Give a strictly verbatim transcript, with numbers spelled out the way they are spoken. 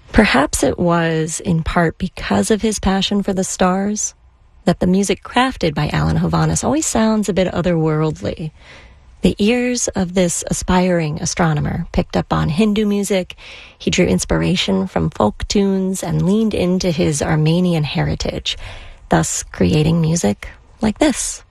Perhaps it was, in part because of his passion for the stars, that the music crafted by Alan Hovhaness always sounds a bit otherworldly. The ears of this aspiring astronomer picked up on Hindu music. He drew inspiration from folk tunes and leaned into his Armenian heritage, thus creating music like this.